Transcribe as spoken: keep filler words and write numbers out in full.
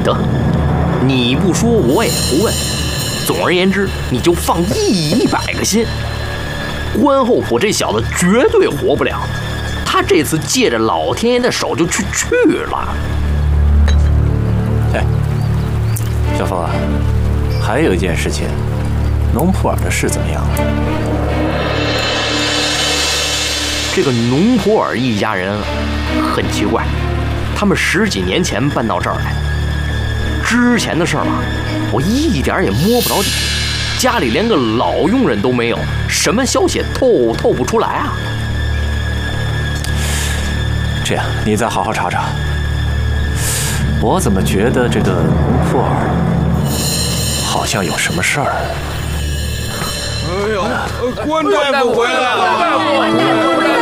得，你不说我也不问。总而言之，你就放一百个心，关后府这小子绝对活不了。他这次借着老天爷的手就去去了。 哎，小凤啊，还有一件事情，农普尔的事怎么样了？ 这个农普尔一家人很奇怪，他们十几年前搬到这儿来，之前的事儿嘛，我一点也摸不着底，家里连个老佣人都没有，什么消息透透不出来啊。 这样，你再好好查查。我怎么觉得这个农普尔好像有什么事儿？ 哎呦，关大夫回来了！